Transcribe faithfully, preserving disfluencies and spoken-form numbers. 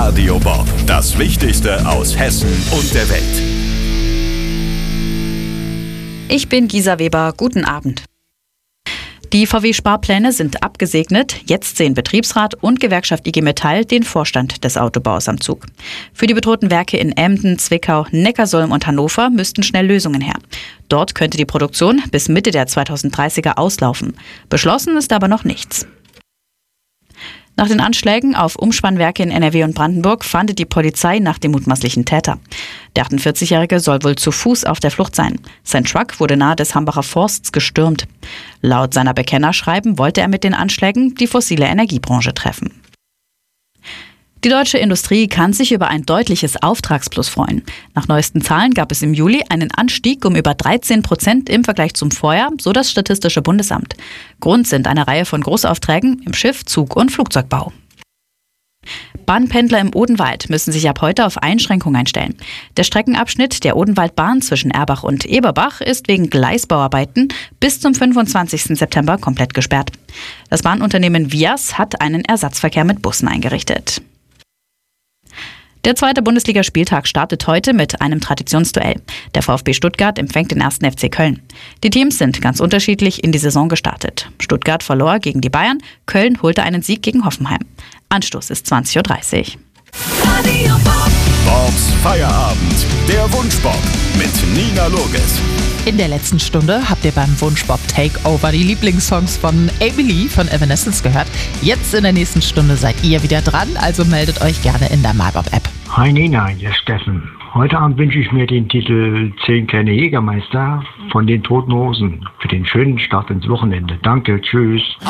Radio Bob, das Wichtigste aus Hessen und der Welt. Ich bin Gisa Weber, guten Abend. Die V W-Sparpläne sind abgesegnet. Jetzt sehen Betriebsrat und Gewerkschaft I G Metall den Vorstand des Autobaus am Zug. Für die bedrohten Werke in Emden, Zwickau, Neckarsulm und Hannover müssten schnell Lösungen her. Dort könnte die Produktion bis Mitte der zweitausenddreißiger auslaufen. Beschlossen ist aber noch nichts. Nach den Anschlägen auf Umspannwerke in N R W und Brandenburg fahndet die Polizei nach dem mutmaßlichen Täter. Der achtundvierzigjährige soll wohl zu Fuß auf der Flucht sein. Sein Truck wurde nahe des Hambacher Forsts gestürmt. Laut seiner Bekennerschreiben wollte er mit den Anschlägen die fossile Energiebranche treffen. Die deutsche Industrie kann sich über ein deutliches Auftragsplus freuen. Nach neuesten Zahlen gab es im Juli einen Anstieg um über dreizehn Prozent im Vergleich zum Vorjahr, so das Statistische Bundesamt. Grund sind eine Reihe von Großaufträgen im Schiff-, Zug- und Flugzeugbau. Bahnpendler im Odenwald müssen sich ab heute auf Einschränkungen einstellen. Der Streckenabschnitt der Odenwaldbahn zwischen Erbach und Eberbach ist wegen Gleisbauarbeiten bis zum fünfundzwanzigsten September komplett gesperrt. Das Bahnunternehmen Vias hat einen Ersatzverkehr mit Bussen eingerichtet. Der zweite Bundesligaspieltag startet heute mit einem Traditionsduell. Der VfB Stuttgart empfängt den ersten F C Köln. Die Teams sind ganz unterschiedlich in die Saison gestartet. Stuttgart verlor gegen die Bayern, Köln holte einen Sieg gegen Hoffenheim. Anstoß ist zwanzig Uhr dreißig. Bobs Feierabend, der Wunschbob mit Nina Loges. In der letzten Stunde habt ihr beim Wunschbob Takeover die Lieblingssongs von Amy Lee von Evanescence gehört. Jetzt in der nächsten Stunde seid ihr wieder dran, also meldet euch gerne in der MyBob-App. Hi Nina, hier ist Steffen. Heute Abend wünsche ich mir den Titel Zehn kleine Jägermeister von den Toten Hosen für den schönen Start ins Wochenende. Danke, tschüss.